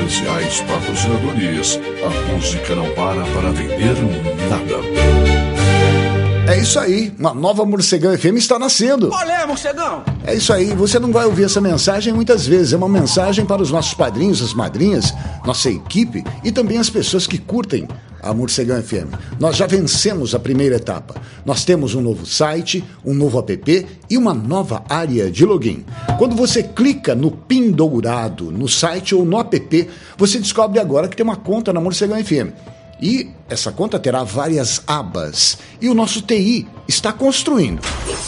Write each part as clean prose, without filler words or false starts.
comerciais, patrocinadorias, a música não para vender nada. É isso aí, uma nova Morcegão FM está nascendo. Olé, Morcegão! É isso aí, você não vai ouvir essa mensagem muitas vezes. É uma mensagem para os nossos padrinhos, as madrinhas, nossa equipe e também as pessoas que curtem a Morcegão FM. Nós já vencemos a primeira etapa. Nós temos um novo site, um novo app e uma nova área de login. Quando você clica no PIN dourado, no site ou no app, você descobre agora que tem uma conta na Morcegão FM. E essa conta terá várias abas. E o nosso TI está construindo.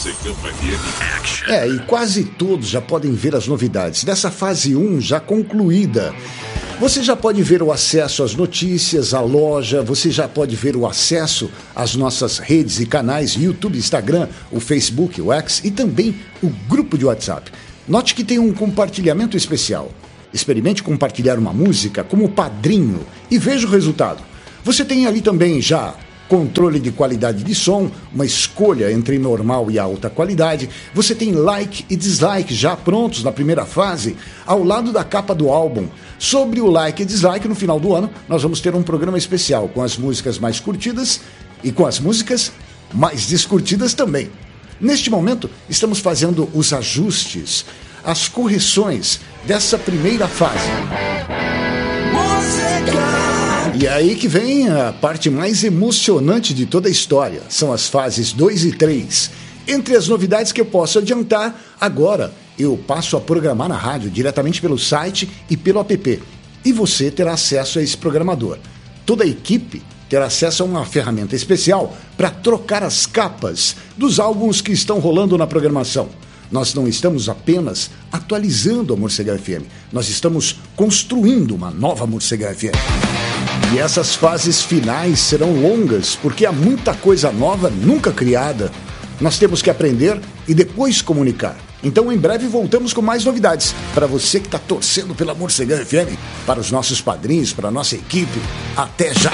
E quase todos já podem ver as novidades dessa fase 1 já concluída. Você já pode ver o acesso às notícias, à loja, você já pode ver o acesso às nossas redes e canais, YouTube, Instagram, o Facebook, o X e também o grupo de WhatsApp. Note que tem um compartilhamento especial. Experimente compartilhar uma música como padrinho e veja o resultado. Você tem ali também já controle de qualidade de som, uma escolha entre normal e alta qualidade. Você tem like e dislike já prontos na primeira fase, ao lado da capa do álbum. Sobre o like e dislike, no final do ano, nós vamos ter um programa especial com as músicas mais curtidas e com as músicas mais descurtidas também. Neste momento, estamos fazendo os ajustes, as correções dessa primeira fase. E aí que vem a parte mais emocionante de toda a história. São as fases 2 e 3. Entre as novidades que eu posso adiantar, agora eu passo a programar na rádio diretamente pelo site e pelo app. E você terá acesso a esse programador. Toda a equipe terá acesso a uma ferramenta especial para trocar as capas dos álbuns que estão rolando na programação. Nós não estamos apenas atualizando a Morcegão FM, nós estamos construindo uma nova Morcegão FM. E essas fases finais serão longas, porque há muita coisa nova nunca criada. Nós temos que aprender e depois comunicar. Então, em breve, voltamos com mais novidades. Para você que está torcendo pela Morcegão FM, para os nossos padrinhos, para a nossa equipe. Até já!